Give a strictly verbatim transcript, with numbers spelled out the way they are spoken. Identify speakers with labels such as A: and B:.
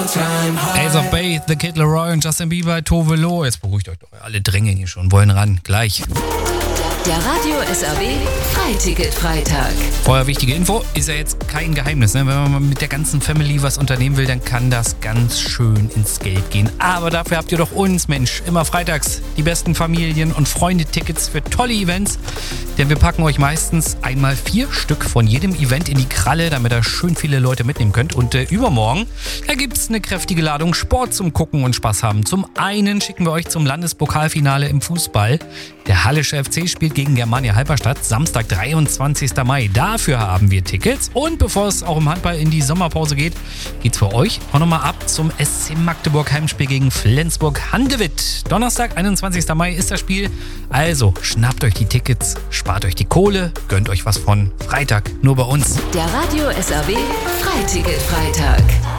A: Ace of Base, The Kid Laroi und Justin Bieber, Tove Lo. Jetzt beruhigt euch doch, alle drängeln hier schon, wollen ran, gleich.
B: Der Radio S R B Freiticket-Freitag.
A: Vorher wichtige Info, ist ja jetzt kein Geheimnis, ne? Wenn man mal mit der ganzen Family was unternehmen will, dann kann das ganz schön ins Geld gehen. Aber dafür habt ihr doch uns, Mensch, immer freitags die besten Familien- und Freunde-Tickets für tolle Events. Denn wir packen euch meistens einmal vier Stück von jedem Event in die Kralle, damit ihr schön viele Leute mitnehmen könnt. Und äh, übermorgen, da gibt's eine kräftige Ladung Sport zum Gucken und Spaß haben. Zum einen schicken wir euch zum Landespokalfinale im Fußball. Der Hallische F C spielt gegen Germania Halberstadt, Samstag, dreiundzwanzigster Mai. Dafür haben wir Tickets. Und bevor es auch im Handball in die Sommerpause geht, geht's für euch auch nochmal ab zum S C Magdeburg Heimspiel gegen Flensburg-Handewitt. Donnerstag, einundzwanzigster Mai ist das Spiel. Also schnappt euch die Tickets, spart euch die Kohle, gönnt euch was von Freitag nur bei uns.
B: Der Radio S R B Freiticket-Freitag.